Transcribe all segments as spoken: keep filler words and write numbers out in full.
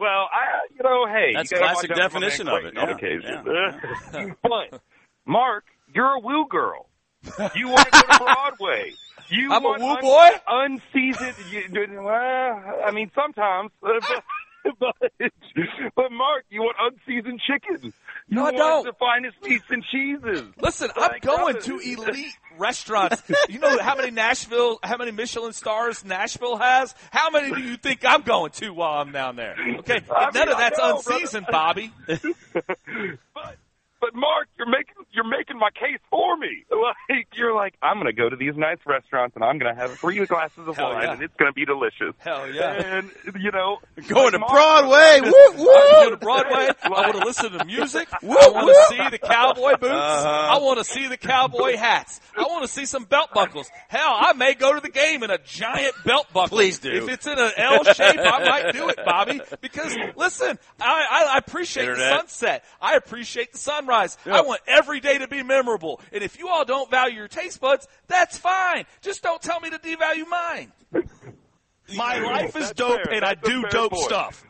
Well, I, you know, hey. That's you gotta classic watch out for definition my of it. on Yeah, occasion. yeah, But, Mark, you're a woo girl. You want to go to Broadway. You I'm a want woo un- boy? Unseasoned. You, well, I mean, sometimes. But, but, but, Mark, you want unseasoned chicken. You No, I want don't. the finest meats and cheeses. Listen, I'm Like, going brother. to elite restaurants. You know how many Nashville, how many Michelin stars Nashville has? How many do you think I'm going to while I'm down there? Okay, I none mean, of that's I know, unseasoned, brother. Bobby. but, but Mark, you're making you're making my case for me. Like you're like, I'm going to go to these nice restaurants and I'm going to have three glasses of Hell wine yeah. and it's going to be delicious. Hell yeah. And you know, Going like to Mark- Broadway. Woo, I woo. want to go to Broadway. I want to listen to music. I want to see the cowboy boots. Uh-huh. I want to see the cowboy hats. I want to see some belt buckles. Hell, I may go to the game in a giant belt buckle. Please do. If it's in an L shape, I might do it, Bobby. Because listen, I, I, I appreciate Internet. the sunset. I appreciate the sunrise. I want every day to be memorable. And if you all don't value your taste buds, that's fine. Just don't tell me to devalue mine. My life is That's dope, fair. and I That's a do fair dope point. stuff.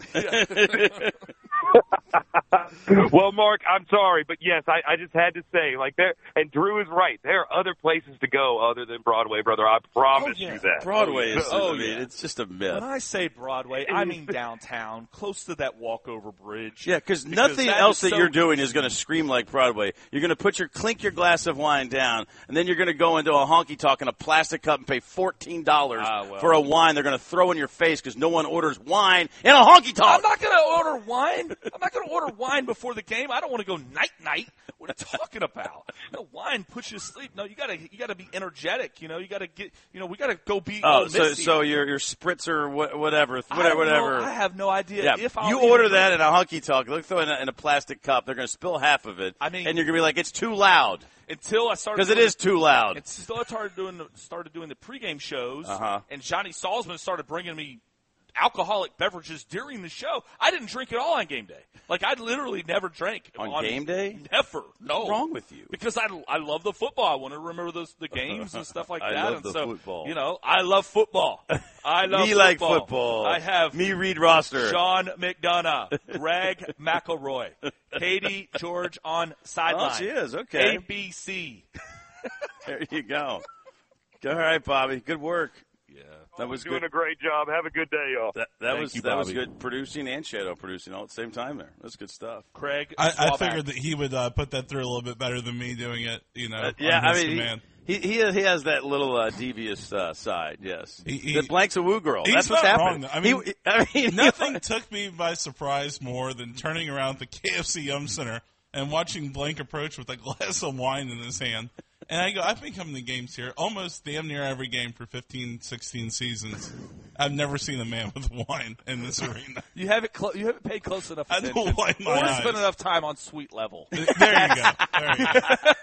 Well, Mark, I'm sorry, but yes, I, I just had to say, like, there, and Drew is right. There are other places to go other than Broadway, brother. I promise Oh, yeah. you that. Broadway is, Oh, I mean, yeah. it's just a myth. When I say Broadway, I mean downtown, close to that walkover bridge. Yeah, because nothing that else is that so you're doing is easy. going to scream like Broadway. You're going to put your clink your glass of wine down, and then you're going to go into a honky tonk in a plastic cup and pay fourteen dollars Ah, well. for a wine they're going to throw in your face because no one orders wine in a honky I'm tonk. not going to order wine. I'm not going to order wine before the game. I don't want to go night night. What are you talking about? No, wine puts you to sleep. No, you got to you got to be energetic. You know, you got to get. You know, we got to go be. Oh, Ole so Miss so here. your your spritzer, wha- whatever, I whatever, have whatever. No, I have no idea Yeah, if I'll you even order drink that it. in a honky tonk. Look, throw it in a, in a plastic cup. They're going to spill half of it. I mean- and you're going to be like, it's too loud until I started because it doing is too loud. And still, I started doing the, started doing the pregame shows, Uh-huh. and Johnny Salzman started bringing me alcoholic beverages during the show. I didn't drink at all on game day. Like I literally never drank On game day? Never. No. What's wrong with you? Because I, I love the football. I want to remember those, the games and stuff like I that. love and the so, football. You know, I love football. I love Me football. like football. I have me read roster. Sean McDonough, Greg McElroy, Katie George on sideline. Oh, she is. Okay. A B C. There you go. All right, Bobby. Good work. Yeah. That was doing good. a great job. Have a good day, y'all. That, that Thank was you, that was Bobby. good producing and shadow producing all at the same time there. That's good stuff. Craig I, I Swaback. figured that he would uh, put that through a little bit better than me doing it, you know. Uh, yeah, on I his mean, command. he, he he he has that little uh, devious uh, side. Yes, He- he- the blank's a woo girl. he's That's what's not happening. wrong, though. I mean, He- I mean, Nothing took me by surprise more than turning around the K F C Yum Center and watching Blank approach with a glass of wine in his hand. And I go, I've been coming to games here almost damn near every game for fifteen, sixteen seasons. I've never seen a man with wine in this arena. You haven't clo- you haven't paid close enough I don't attention. wipe my or eyes. spent enough time on Sweet Level. There you go. There you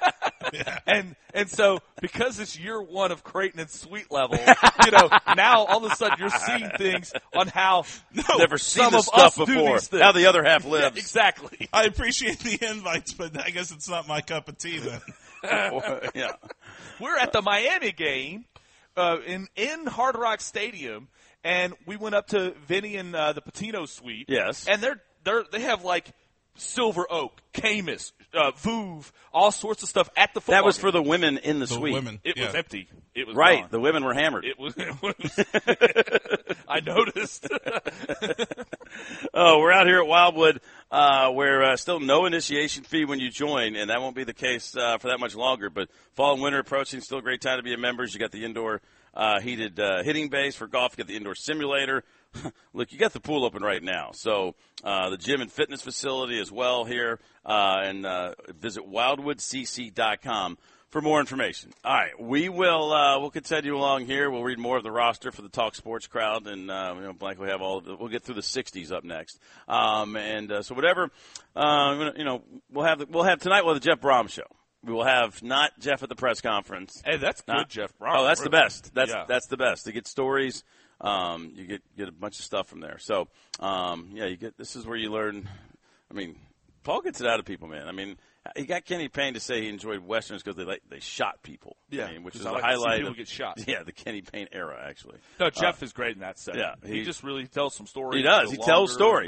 go. and and so because it's year one of Creighton and Sweet Level, you know, now all of a sudden you're seeing things on how never seen some this of us stuff do before. these things. How the other half Yeah, lives. exactly. I appreciate the invites, but I guess it's not my cup of tea then. yeah. We're at the Miami game uh, in in Hard Rock Stadium, and we went up to Vinny and uh, the Patino Suite. Yes. and they're they're they have like Silver Oak, Camus, uh, Vouv, all sorts of stuff at the football. That was game. for the women in the, The suite. women. It yeah. was empty. It was Right. gone. The women were hammered. It was. It was I noticed. Oh, we're out here at Wildwood, uh, where uh, still no initiation fee when you join, and that won't be the case uh, for that much longer. But fall and winter approaching, still a great time to be a member. You got the indoor uh, heated uh, hitting bays for golf. You got the indoor simulator. Look, you got the pool open right now. So uh, the gym and fitness facility as well here, uh, and uh, visit wildwood c c dot com. For more information. All right, we will uh, we'll continue along here. We'll read more of the roster for the Talk Sports crowd, and uh, you know, Blank will have all. Of the, we'll get through the sixties up next, um, and uh, so whatever. Uh, you know, we'll have the, we'll have tonight. We'll have the Jeff Brom show. We will have not Jeff at the press conference. Hey, that's good, Not- Jeff Brown. Oh, that's the best. That's Yeah. that's the best. To get stories, um, you get get a bunch of stuff from there. So um, yeah, you get this is where you learn. I mean, Paul gets it out of people, man. I mean. He got Kenny Payne to say he enjoyed Westerns because they like, they shot people. Yeah, I mean, which is 'cause I the like to see highlight people of get shot. Yeah, the Kenny Payne era, actually. No, Jeff is great in that set. yeah, he, he- just really tells some stories. He does. that He are tells longer. stories.